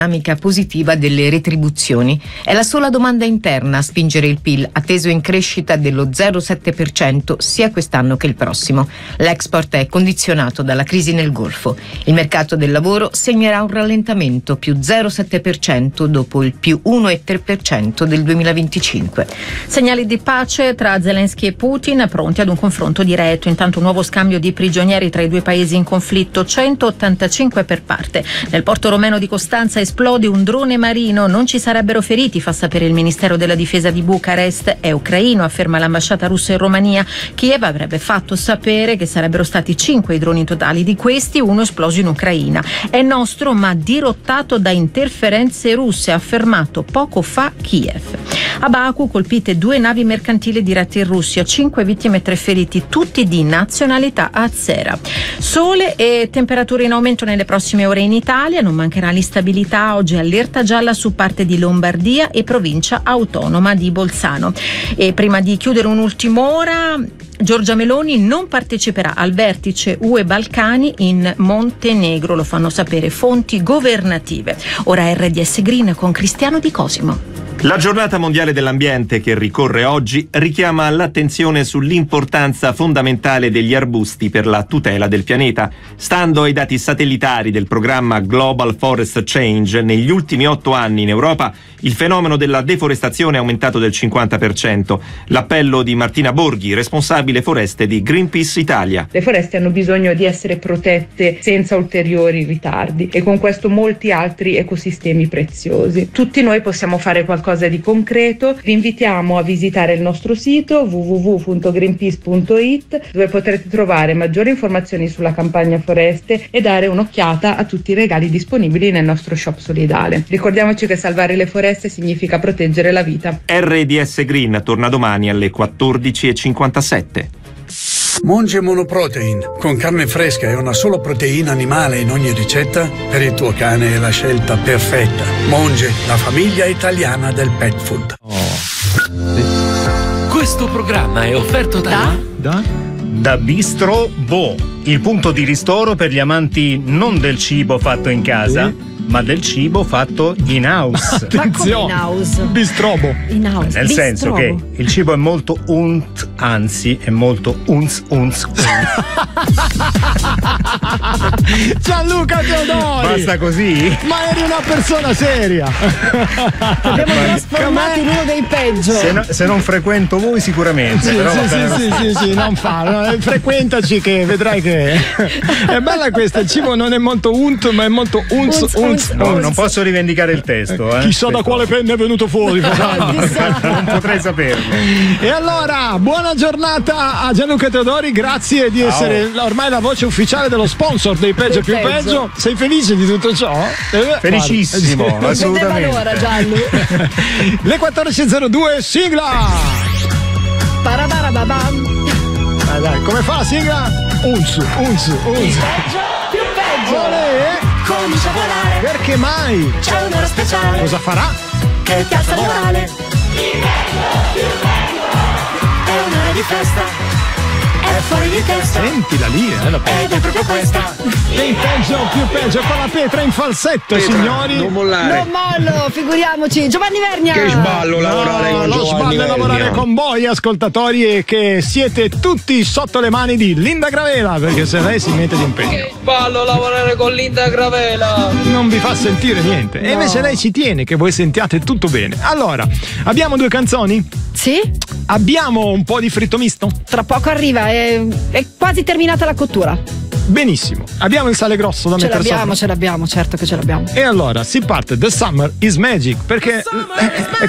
dinamica positiva delle retribuzioni. È la sola domanda interna a spingere il PIL, atteso in crescita dello 0,7% sia quest'anno che il prossimo. L'export è condizionato dalla crisi nel Golfo. Il mercato del lavoro segnerà un rallentamento, più 0,7% dopo il più 1,3% del 2025. Segnali di pace tra Zelensky e Putin, pronti ad un confronto diretto. Intanto un nuovo scambio di prigionieri tra i due paesi in conflitto, 185 per parte. Nel porto romeno di Costanza esplode un drone marino, non ci sarebbero feriti, fa sapere il Ministero della Difesa di Bucarest. È ucraino, afferma l'ambasciata russa in Romania. Kiev avrebbe fatto sapere che sarebbero stati 5 i droni totali, di questi uno esploso in Ucraina. È nostro ma dirottato da interferenze russe, ha affermato poco fa Kiev. A Baku colpite 2 navi mercantili dirette in Russia, 5 vittime e 3 feriti, tutti di nazionalità azera. Sole e temperature in aumento nelle prossime ore in Italia, non mancherà l'instabilità. Oggi allerta gialla su parte di Lombardia e provincia autonoma di Bolzano. E prima di chiudere un'ultima ora, Giorgia Meloni non parteciperà al vertice UE Balcani in Montenegro, lo fanno sapere fonti governative. Ora RDS Green con Cristiano Di Cosimo. La giornata mondiale dell'ambiente che ricorre oggi richiama l'attenzione sull'importanza fondamentale degli arbusti per la tutela del pianeta. Stando ai dati satellitari del programma Global Forest Change, negli ultimi 8 anni in Europa il fenomeno della deforestazione è aumentato del 50%. L'appello di Martina Borghi, responsabile foreste di Greenpeace Italia. Le foreste hanno bisogno di essere protette senza ulteriori ritardi e con questo molti altri ecosistemi preziosi. Tutti noi possiamo fare qualcosa di concreto. Vi invitiamo a visitare il nostro sito www.greenpeace.it, dove potrete trovare maggiori informazioni sulla campagna foreste e dare un'occhiata a tutti i regali disponibili nel nostro shop solidale. Ricordiamoci che salvare le foreste significa proteggere la vita. RDS Green torna domani alle 14:57. Monge Monoprotein, con carne fresca e una sola proteina animale in ogni ricetta, per il tuo cane è la scelta perfetta. Monge, la famiglia italiana del pet food. Questo programma è offerto da Bistro Bo, il punto di ristoro per gli amanti non del cibo fatto in casa, ma del cibo fatto in house. Attenzione, in house? Bistrobo. In house. Nel senso che il cibo è molto anzi è molto Gianluca Teodori, basta così? Ma eri una persona seria. Abbiamo trasformato in uno dei peggio. Se non frequento voi sicuramente. Sì, però sì, non farlo. Frequentaci che vedrai che è bella questa. Il cibo non è molto ma è molto No, non posso rivendicare il testo. Chissà da quale penna è venuto fuori. Non potrei saperlo. E allora, buona giornata a Gianluca Teodori, grazie di essere ormai la voce ufficiale dello sponsor dei Peggio più Peggio. Sei felice di tutto ciò? Felicissimo, assolutamente. Ora, Gianlu. Le 14:02, sigla! Parabarababam. Dai, come fa la sigla? Unzu. Peggio più peggio. Olè. Comincia a volare. Perché mai? C'è un'ora speciale. Cosa farà? Che piazza morale. È un'ora di festa. È fuori di testa. Sentila lì, Ed è proprio questa. Il peggio più peggio, con la pietra in falsetto, Petra, signori. non mollare. Non mollo, figuriamoci. Giovanni Vergna. Che sballo lavorare con lo Giovanni sballo è Vergna. lavorare con voi, ascoltatori, e che siete tutti sotto le mani di Linda Gravela, perché se lei si mette d'impegno. Che sballo lavorare con Linda Gravela. Non vi fa sentire niente. No. E invece lei ci tiene che voi sentiate tutto bene. Allora, abbiamo 2 canzoni? Sì? Abbiamo un po' di fritto misto? Tra poco arriva, è quasi terminata la cottura. Benissimo, abbiamo il sale grosso da mettere sopra. Ce l'abbiamo, certo che ce l'abbiamo. E allora si parte, The Summer is Magic, perché è